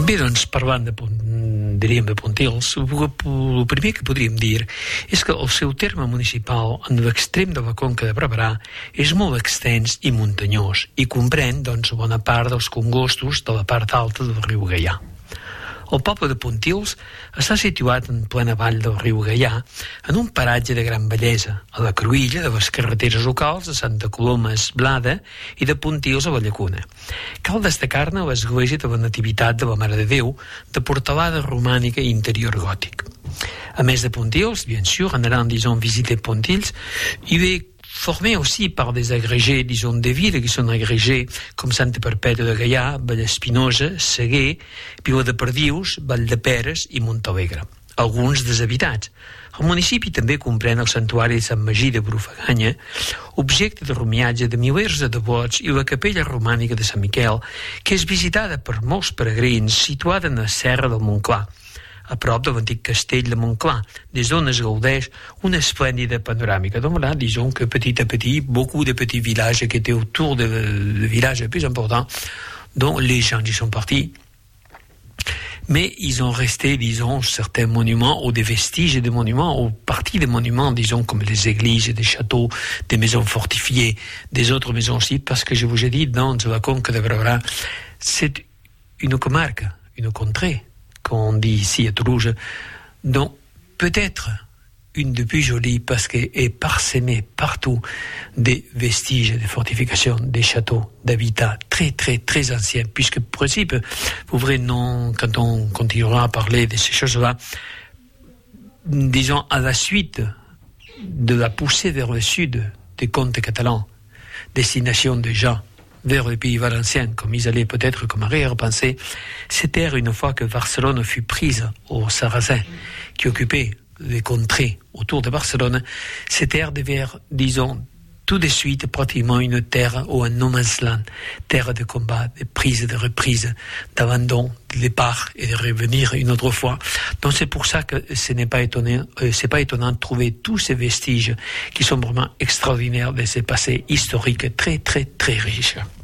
Bé, doncs, parlant diríem de Pontils, el primer que podríem dir és que el seu terme municipal en l'extrem de la Conca de Barberà és molt extens i muntanyós i comprèn, doncs, bona part dels congostos de la part alta del riu Gaià. El poble de Pontils està situat en plena vall del riu Gaià, en un paratge de gran bellesa, a la cruïlla de les carreteres locals de Santa Coloma Esblada i de Pontils a la Llacuna. Cal destacar-ne l'església de la Nativitat de la Mare de Déu, de portalada romànica i interior gòtic. A més de Pontils, bien sûr, en allant, disons, visiter Pontils, il est formé aussi par des agrégés, disons, de villes qui sont agrégés comme Santa Perpètua de Gaià, Vallespinosa, Seguer, Pilar de Perdius, Vall de Peres i Montalegre, alguns deshabitats. El municipi també comprèn el santuari de Sant Magí de Brufaganya, objecte de rumiatge de milers de devots, i la capella romànica de Sant Miquel, que és visitada per molts peregrins, situada en la serra del Montclar, a prop de l'antic castell de Montclar, des d'on es gaudeix una esplèndida panoràmica. Donc là, disons que petit à petit, beaucoup de petits villages qui étaient autour de villages les plus importants, dont les gens y sont partis. Mais ils ont resté, disons, certains monuments ou des vestiges de monuments ou parties de monuments, disons, comme les églises, des châteaux, des maisons fortifiées, des autres maisons aussi, parce que je vous ai dit, dans la Conca de Barberà, c'est une comarque, une contrée, qu'on dit ici à Toulouse, donc peut-être une des plus jolies parce qu'elle est parsemée partout des vestiges de fortifications, des châteaux, d'habitats très très très anciens, puisque pour principe, vous verrez, non, quand on continuera à parler de ces choses-là, disons à la suite de la poussée vers le sud des comtes catalans, destination des gens vers le pays valencien, comme ils allaient peut-être comme arrière-pensée, c'était une fois que Barcelone fut prise aux Sarrasins, qui occupaient les contrées autour de Barcelone, cette terre devient, disons, tout de suite pratiquement une terre ou un no man's land, terre de combat, de prise, de reprise, d'abandon, de départ et de revenir une autre fois. Donc c'est pour ça que c'est pas étonnant de trouver tous ces vestiges qui sont vraiment extraordinaires de ces passés historiques très très très riches.